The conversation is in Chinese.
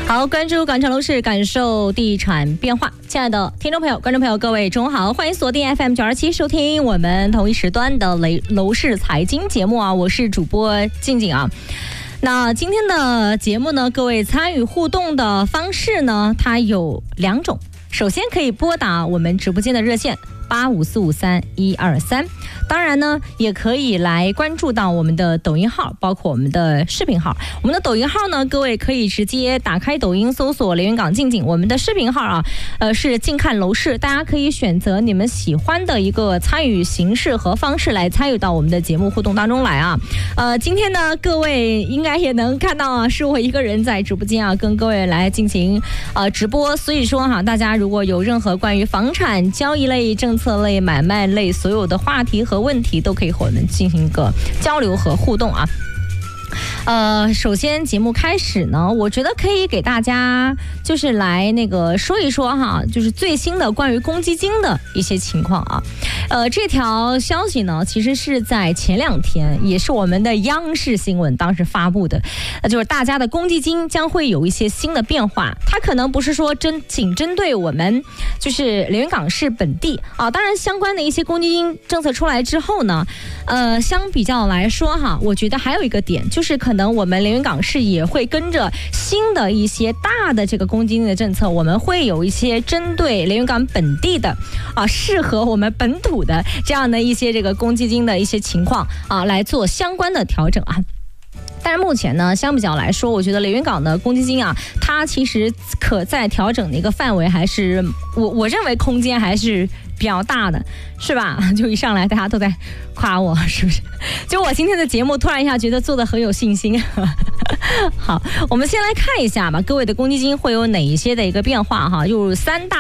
好，关注广场楼市，感受地产变化。亲爱的听众朋友、观众朋友，各位中午好，欢迎锁定 FM 927收听我们同一时段的楼市财经节目啊，我是主播静静啊。那今天的节目呢，各位参与互动的方式呢，它有2种。首先可以拨打我们直播间的热线85453123，当然呢，也可以来关注到我们的抖音号，包括我们的视频号。我们的抖音号呢，各位可以直接打开抖音搜索连云港静静。我们的视频号啊，是静看楼市，大家可以选择你们喜欢的一个参与形式和方式来参与到我们的节目互动当中来啊。今天呢，各位应该也能看到啊，是我一个人在直播间啊，跟各位来进行直播。所以说哈，大家如果有任何关于房产交易类、政策类、买卖类所有的话题和问题，都可以和我们进行一个交流和互动啊。首先节目开始呢，我觉得可以给大家就是来说一说哈，就是最新的关于公积金的一些情况啊。这条消息呢，其实是在前2天，也是我们的央视新闻当时发布的，就是大家的公积金将会有一些新的变化。它可能不是说仅针对我们就是连云港市本地啊，当然相关的一些公积金政策出来之后呢，相比较来说哈，我觉得还有一个点，就是可能我们连云港市也会跟着新的一些大的这个公积金的政策，我们会有一些针对连云港本地的啊，适合我们本土的这样的一些这个公积金的一些情况啊，来做相关的调整啊。但是目前呢，相比较来说，我觉得连云港的公积金啊，它其实可在调整的一个范围还是我认为空间还是比较大的，是吧？就一上来大家都在夸我，是不是？就我今天的节目突然一下觉得做得很有信心。好，我们先来看一下吧，各位的公积金会有哪一些的一个变化哈？有3大